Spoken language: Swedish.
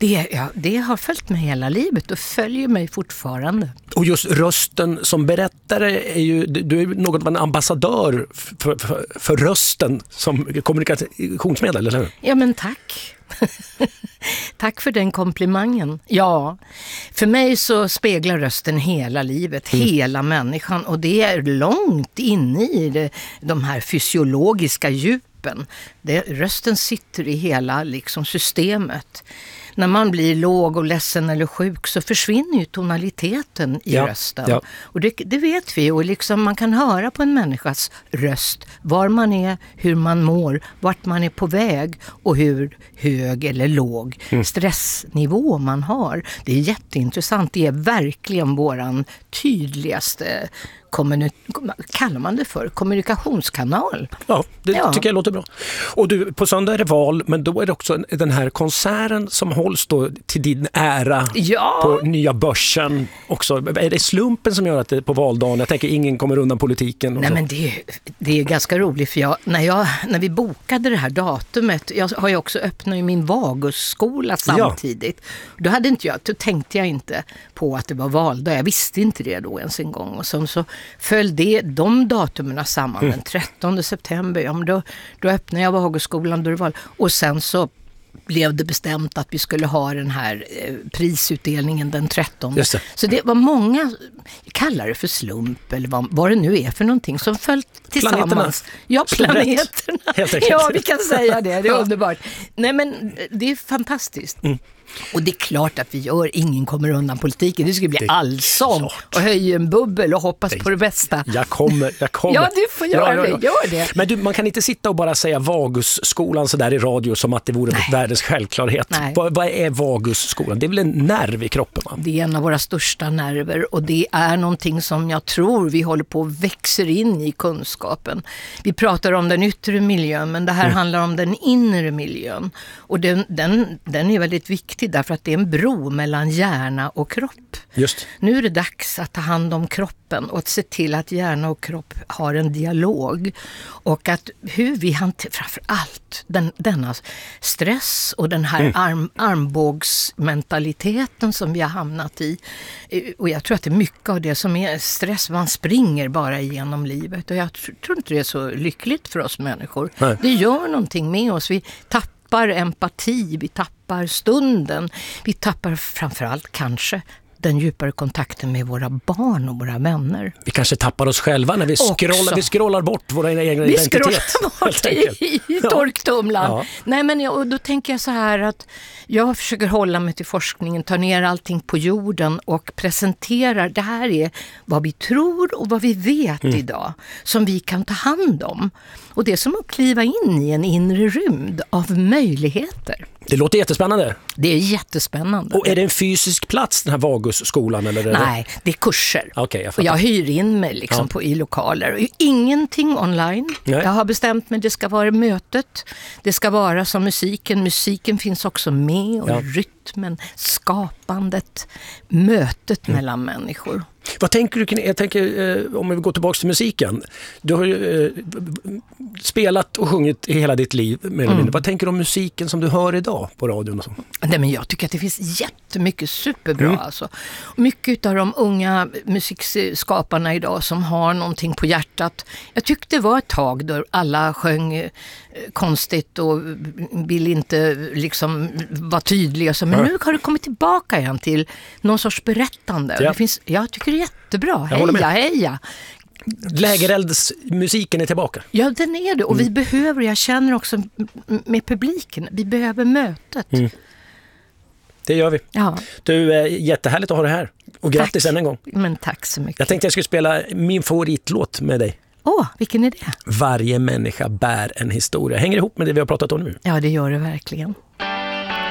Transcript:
Det har följt mig hela livet och följer mig fortfarande. Och just rösten som berättare är ju, du är något av en ambassadör för rösten som kommunikationsmedel, eller hur? Ja, men tack. Tack för den komplimangen. Ja, för mig så speglar rösten hela livet, hela människan, och det är långt inne i de här fysiologiska djupen. Rösten sitter i hela liksom systemet. När man blir låg och ledsen eller sjuk så försvinner ju tonaliteten i rösten. Ja. Och det vet vi, och liksom man kan höra på en människas röst var man är, hur man mår, vart man är på väg och hur hög eller låg stressnivå man har. Det är jätteintressant. Det är verkligen våran tydligaste kallar man det för kommunikationskanal. Ja, det tycker jag låter bra. Och du, på söndag är det val, men då är det också den här konserten som hålls då till din ära på Nya Börsen också. Är det slumpen som gör att det är på valdagen? Jag tänker ingen kommer undan politiken. Nej, men det är ganska roligt, för när vi bokade det här datumet, jag har ju också öppnat min Vagusskola samtidigt. Då tänkte jag inte på att det var valdag. Jag visste inte det då ens en gång. Och så föll de datumerna samman den 13 september. Ja, men då öppnade jag Vagusskolan då det var. Och sen så blev det bestämt att vi skulle ha den här prisutdelningen den 13. Just det. Så det var många, kallar det för slump eller vad det nu är för någonting som föll tillsammans. Planeterna. Ja, vi kan säga det. Det är underbart. Nej, men det är fantastiskt. Och det är klart att vi ingen kommer undan politiken. Det skulle bli allsång och höja en bubbel och hoppas på det bästa. Jag kommer. Ja, du får göra det. Gör det. Men man kan inte sitta och bara säga Vagusskolan så där i radio som att det vore världens självklarhet. Vad är Vagusskolan? Det är väl en nerv i kroppen, va? Det är en av våra största nerver, och det är någonting som jag tror vi håller på att växer in i kunskapen. Vi pratar om den yttre miljön, men det här handlar om den inre miljön. Och den är väldigt viktig därför att det är en bro mellan hjärna och kropp. Just. Nu är det dags att ta hand om kroppen och att se till att hjärna och kropp har en dialog, och att hur vi hanterar framför allt denna stress och den här armbågsmentaliteten som vi har hamnat i. Och jag tror att det är mycket av det som är stress. Man springer bara igenom livet, och jag tror inte det är så lyckligt för oss människor. Nej. Det gör någonting med oss. Vi tappar empati, vi tappar stunden, vi tappar framförallt kanske den djupare kontakten med våra barn och våra vänner. Vi kanske tappar oss själva när vi scrollar bort våra egna identitet. Vi scrollar bort i torktumlan. Ja. Nej, men och då tänker jag så här att jag försöker hålla mig till forskningen, ta ner allting på jorden och presenterar, det här är vad vi tror och vad vi vet idag som vi kan ta hand om. Och det är som att kliva in i en inre rymd av möjligheter. Det låter jättespännande. Det är jättespännande. Och är det en fysisk plats, den här Vagusskolan? Eller Nej, det är kurser. Okay, och jag hyr in mig liksom i lokaler. Ingenting online. Nej. Jag har bestämt mig, det ska vara mötet. Det ska vara som musiken. Musiken finns också med, och rytmen, skapandet, mötet mellan människor. Vad tänker du? Jag tänker, om vi går tillbaka till musiken. Du har ju spelat och sjungit i hela ditt liv. Vad tänker du om musiken som du hör idag på radion? Och så? Nej, men jag tycker att det finns jättemycket superbra. Alltså. Mycket av de unga musikskaparna idag som har någonting på hjärtat. Jag tyckte det var ett tag då alla sjöng konstigt och vill inte liksom vara tydliga. Men nu har det kommit tillbaka igen till någon sorts berättande. Ja. Jag tycker det är jättebra. Heja. Lägereldsmusiken är tillbaka. Ja, den är det. Och vi behöver, jag känner också med publiken, vi behöver mötet. Det gör vi. Ja. Du, är jättehärligt att ha det här. Och grattis än en gång. Men tack så mycket. Jag tänkte jag skulle spela min favoritlåt med dig. Vilken är det? Varje människa bär en historia. Hänger ihop med det vi har pratat om nu. Ja, det gör det verkligen.